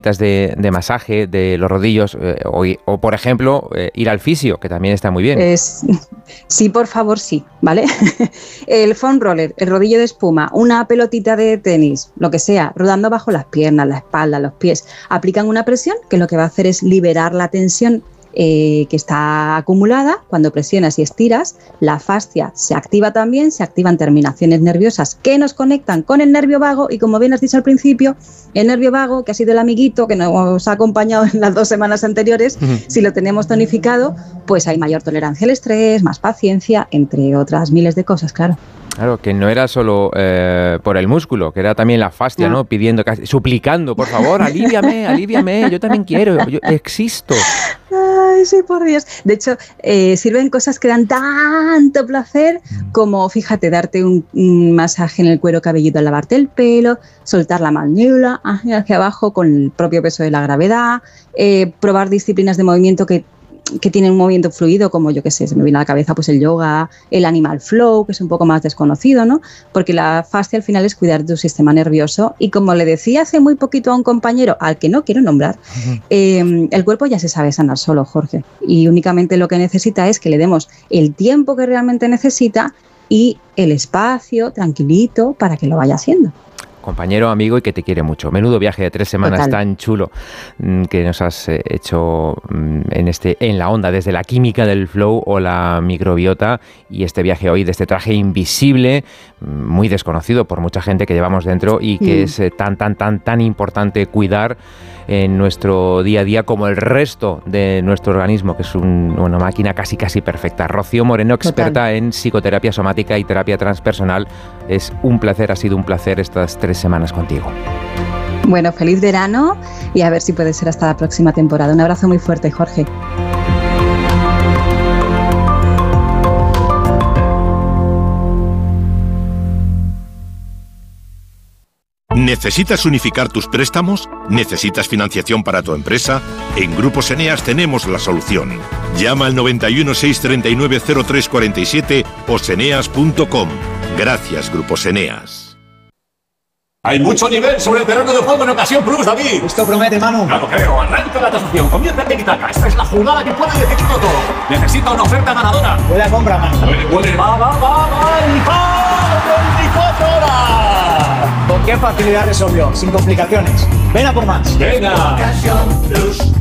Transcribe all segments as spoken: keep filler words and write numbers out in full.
De, de masaje de los rodillos eh, o, o, por ejemplo, eh, ir al fisio, que también está muy bien. Es, sí, por favor, sí, ¿vale? El foam roller, el rodillo de espuma, una pelotita de tenis, lo que sea, rodando bajo las piernas, la espalda, los pies, aplican una presión que lo que va a hacer es liberar la tensión Eh, que está acumulada. Cuando presionas y estiras, la fascia se activa también, se activan terminaciones nerviosas que nos conectan con el nervio vago y, como bien has dicho al principio, el nervio vago, que ha sido el amiguito que nos ha acompañado en las dos semanas anteriores, uh-huh. si lo tenemos tonificado, pues hay mayor tolerancia al estrés, más paciencia, entre otras miles de cosas, claro. Claro, que no era solo eh, por el músculo, que era también la fascia, ¿no? ¿no? Pidiendo, casi, suplicando, por favor, alíviame, alíviame, yo también quiero, yo existo. Ay, sí, por Dios. De hecho, eh, sirven cosas que dan tanto placer como, fíjate, darte un, un masaje en el cuero cabelludo al lavarte el pelo, soltar la mandíbula hacia abajo con el propio peso de la gravedad, eh, probar disciplinas de movimiento que que tienen un movimiento fluido, como yo qué sé, se me viene a la cabeza pues el yoga, el animal flow, que es un poco más desconocido, ¿no? Porque la fascia al final es cuidar de tu sistema nervioso y, como le decía hace muy poquito a un compañero al que no quiero nombrar, uh-huh. eh, el cuerpo ya se sabe sanar solo, Jorge, y únicamente lo que necesita es que le demos el tiempo que realmente necesita y el espacio tranquilito para que lo vaya haciendo. Compañero, amigo y que te quiere mucho. Menudo viaje de tres semanas Total. Tan chulo que nos has hecho en este en la onda, desde la química del flow o la microbiota, y este viaje hoy de este traje invisible, muy desconocido por mucha gente que llevamos dentro y que mm. es tan, tan, tan, tan importante cuidar en nuestro día a día como el resto de nuestro organismo, que es un, una máquina casi, casi perfecta. Rocío Moreno, experta Total. En psicoterapia somática y terapia transpersonal. Es un placer, ha sido un placer estas tres semanas contigo. Bueno, feliz verano y a ver si puede ser hasta la próxima temporada. Un abrazo muy fuerte, Jorge. ¿Necesitas unificar tus préstamos? ¿Necesitas financiación para tu empresa? En Grupos Eneas tenemos la solución. Llama al noventa y uno, seiscientos treinta y nueve, cero tres cuarenta y siete o seneas punto com. Gracias, Grupos Eneas. Hay mucho nivel sobre el terreno de juego en Ocasión Plus, David. Esto promete, Manu. Claro, creo. Arranca la tasación. Comienza el tiki-taka. Esta es la jugada que puede decidirlo todo. Necesita una oferta ganadora. Puede compra, Manu. Puede, puede. Va, va, va, va. ¡Y va! veinticuatro horas! ¿Con qué facilidad resolvió? Sin complicaciones. Ven a por más. Venga. Ocasión Plus.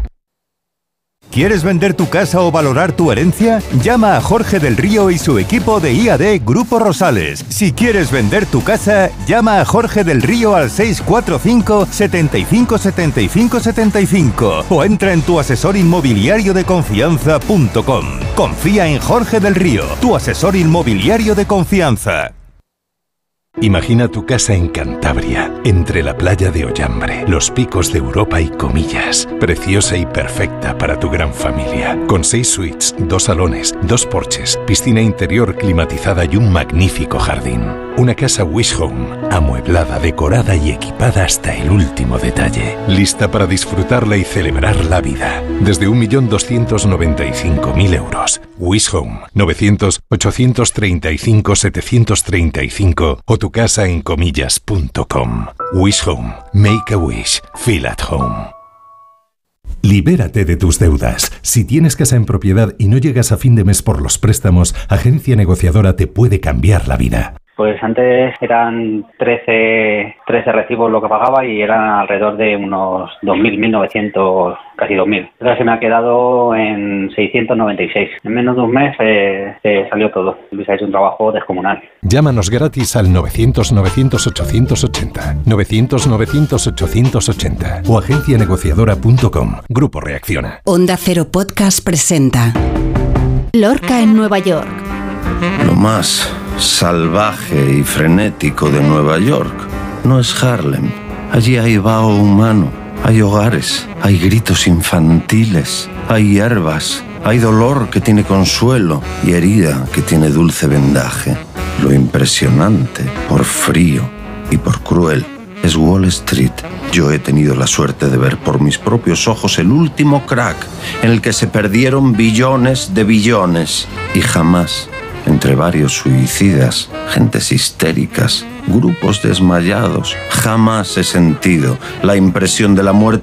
¿Quieres vender tu casa o valorar tu herencia? Llama a Jorge del Río y su equipo de I A D Grupo Rosales. Si quieres vender tu casa, llama a Jorge del Río al seis cuatro cinco, setenta y cinco, setenta y cinco, setenta y cinco o entra en tu asesor inmobiliario de confianza punto com. Confía en Jorge del Río, tu asesor inmobiliario de confianza. Imagina tu casa en Cantabria, entre la playa de Ollambre, los picos de Europa y Comillas, preciosa y perfecta para tu gran familia, con seis suites, dos salones, dos porches, piscina interior climatizada y un magnífico jardín. Una casa Wish Home, amueblada, decorada y equipada hasta el último detalle, lista para disfrutarla y celebrar la vida. Desde un millón doscientos noventa y cinco mil euros. Wish Home, novecientos, ochocientos treinta y cinco, setecientos treinta y cinco o tu casa en comillas punto com. Wish Home. Make a wish. Feel at home. Libérate de tus deudas. Si tienes casa en propiedad y no llegas a fin de mes por los préstamos, Agencia Negociadora te puede cambiar la vida. Pues antes eran trece, trece recibos lo que pagaba y eran alrededor de unos dos mil, mil novecientos, casi dos mil. Ahora se me ha quedado en seiscientos noventa y seis. En menos de un mes eh, se salió todo. Luis ha hecho un trabajo descomunal. Llámanos gratis al novecientos, novecientos, ochocientos ochenta, novecientos, novecientos, ochocientos ochenta o agencia negociadora punto com. Grupo Reacciona. Onda Cero Podcast presenta Lorca en Nueva York. Lo más salvaje y frenético de Nueva York no es Harlem. Allí hay vaho humano, hay hogares, hay gritos infantiles, hay hierbas, hay dolor que tiene consuelo y herida que tiene dulce vendaje. Lo impresionante, por frío y por cruel, es Wall Street. Yo he tenido la suerte de ver por mis propios ojos el último crack en el que se perdieron billones de billones y jamás entre varios suicidas, gentes histéricas, grupos desmayados. Jamás he sentido la impresión de la muerte